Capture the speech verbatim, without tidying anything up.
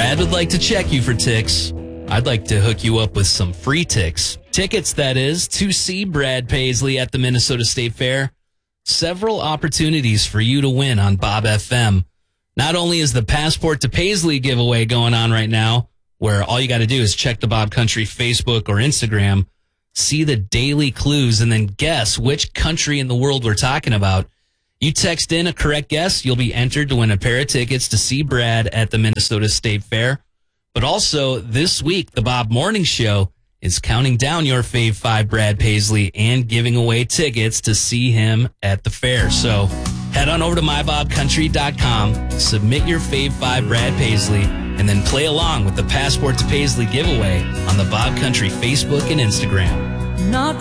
Brad would like to check you for ticks. I'd like to hook you up with some free ticks. Tickets, that is, to see Brad Paisley at the Minnesota State Fair. Several opportunities for you to win on Bob F M. Not only is the Passport to Paisley giveaway going on right now, where all you got to do is check the Bob Country Facebook or Instagram, see the daily clues, and then guess which country in the world we're talking about. You text in a correct guess, you'll be entered to win a pair of tickets to see Brad at the Minnesota State Fair. But also, this week, the Bob Morning Show is counting down your fave five Brad Paisley and giving away tickets to see him at the fair. So head on over to my bob country dot com, submit your fave five Brad Paisley, and then play along with the Passport to Paisley giveaway on the Bob Country Facebook and Instagram. Not